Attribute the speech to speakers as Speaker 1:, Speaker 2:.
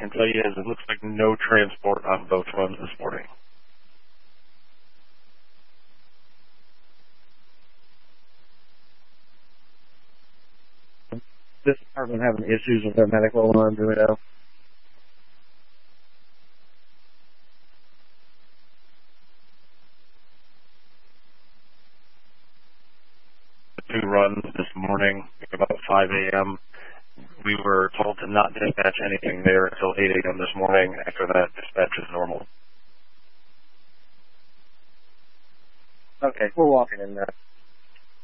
Speaker 1: can tell you is it looks like no transport on both runs this morning.
Speaker 2: This department having issues with their medical alarm, do we know?
Speaker 1: The 2 runs this morning, about 5 a.m. We were told to not dispatch anything there until 8 a.m. this morning. After that, dispatch is normal.
Speaker 2: Okay, we're walking in there.